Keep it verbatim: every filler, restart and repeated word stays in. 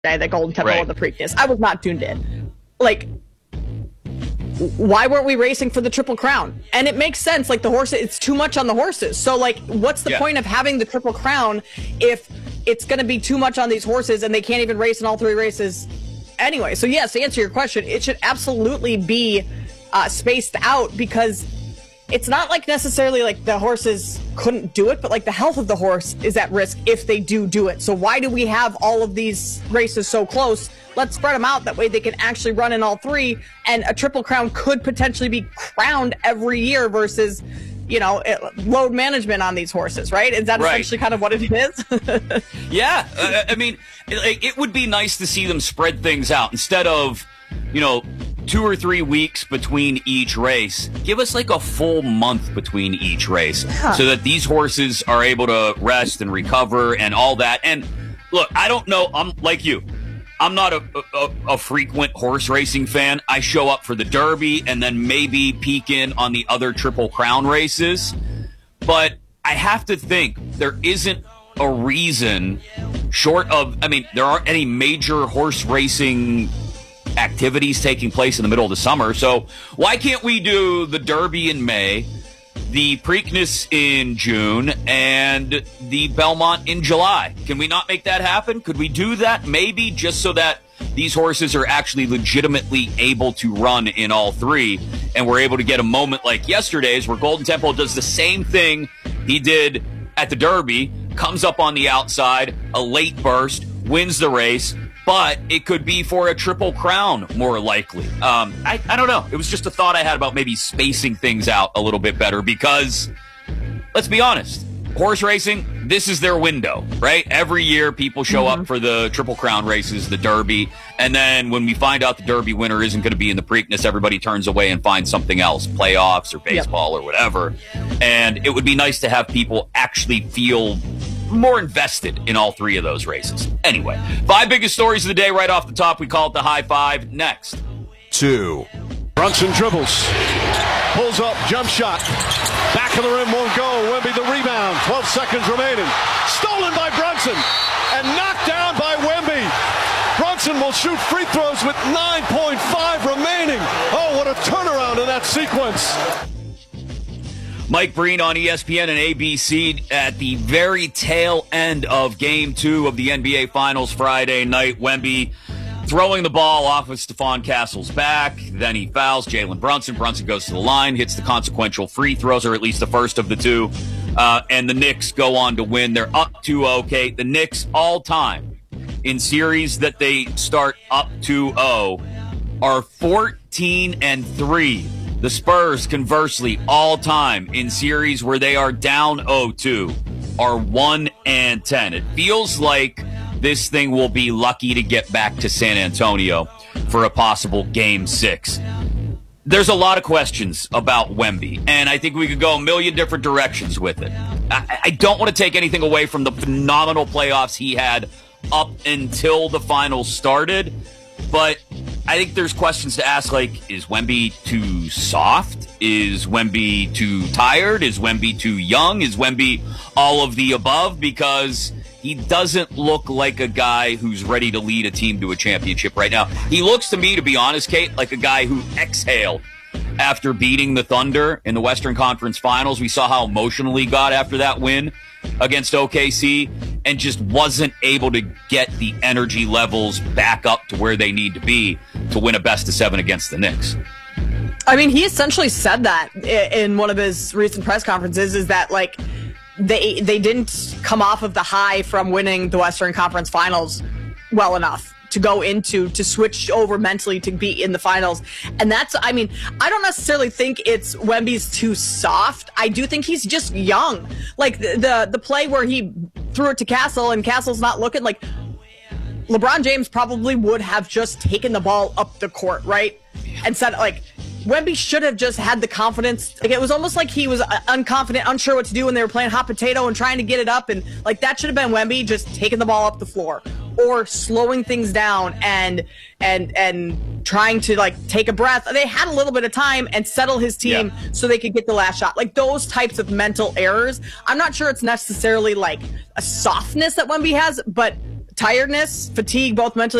the Golden Temple right. and the Preakness. I was not tuned in. Like, why weren't we racing for the Triple Crown? And it makes sense. Like, the horses, it's too much on the horses. So, like, what's the yeah. point of having the Triple Crown if it's going to be too much on these horses and they can't even race in all three races anyway? So, yes, to answer your question, it should absolutely be uh, spaced out, because it's not like necessarily like the horses couldn't do it, but like the health of the horse is at risk if they do do it. So why do we have all of these races so close? Let's spread them out. That way they can actually run in all three, and a Triple Crown could potentially be crowned every year versus, you know, load management on these horses, right? Is that right. essentially kind of what it is? yeah. Uh, I mean, it, it would be nice to see them spread things out instead of, you know, two or three weeks between each race. Give us like a full month between each race yeah. so that these horses are able to rest and recover and all that. And look, I don't know. I'm like you. I'm not a, a, a frequent horse racing fan. I show up for the Derby and then maybe peek in on the other Triple Crown races. But I have to think there isn't a reason short of, I mean, there aren't any major horse racing activities taking place in the middle of the summer. So why can't we do the Derby in May, the Preakness in June, and the Belmont in July? Can we not make that happen? Could we do that maybe, just so that these horses are actually legitimately able to run in all three, and we're able to get a moment like yesterday's where Golden Temple does the same thing he did at the Derby, comes up on the outside, a late burst, wins the race, but it could be for a Triple Crown, more likely. Um, I, I don't know. It was just a thought I had about maybe spacing things out a little bit better, because, let's be honest, horse racing, this is their window, right? Every year people show mm-hmm. up for the Triple Crown races, the Derby, and then when we find out the Derby winner isn't going to be in the Preakness, everybody turns away and finds something else, playoffs or baseball yep. or whatever. And it would be nice to have people actually feel more invested in all three of those races. Anyway, five biggest stories of the day right off the top. We call it the high five. Next. Two. Brunson dribbles. Pulls up. Jump shot. Back of the rim won't go. Wemby the rebound. twelve seconds remaining. Stolen by Brunson. And knocked down by Wemby. Brunson will shoot free throws with nine point five remaining. Oh, what a turnaround in that sequence. Mike Breen on E S P N and A B C at the very tail end of Game two of the N B A Finals Friday night. Wemby throwing the ball off of Stephon Castle's back. Then he fouls Jalen Brunson. Brunson goes to the line, hits the consequential free throws, or at least the first of the two. Uh, and the Knicks go on to win. They're up two oh. Okay, the Knicks all time in series that they start up two oh are fourteen and three. The Spurs, conversely, all time in series where they are down oh two, are one and ten. It feels like this thing will be lucky to get back to San Antonio for a possible game six. There's a lot of questions about Wemby, and I think we could go a million different directions with it. I, I don't want to take anything away from the phenomenal playoffs he had up until the finals started, but I think there's questions to ask, like, is Wemby too soft? Is Wemby too tired? Is Wemby too young? Is Wemby all of the above? Because he doesn't look like a guy who's ready to lead a team to a championship right now. He looks to me, to be honest, Kate, like a guy who exhaled after beating the Thunder in the Western Conference Finals. We saw how emotional he got after that win against O K C, and just wasn't able to get the energy levels back up to where they need to be to win a best of seven against the Knicks. I mean, he essentially said that in one of his recent press conferences, is that, like, they they didn't come off of the high from winning the Western Conference Finals well enough to go into, to switch over mentally to be in the finals. And that's, I mean, I don't necessarily think it's Wemby's too soft. I do think he's just young. Like, the the, the play where he threw it to Castle and Castle's not looking, like, LeBron James probably would have just taken the ball up the court, right? And said, like, Wemby should have just had the confidence. Like, it was almost like he was unconfident, unsure what to do when they were playing hot potato and trying to get it up. And, like, that should have been Wemby just taking the ball up the floor, or slowing things down and and and trying to, like, take a breath. They had a little bit of time and settle his team yeah. so they could get the last shot. Like, those types of mental errors. I'm not sure it's necessarily like a softness that Wemby has, but tiredness, fatigue, both mentally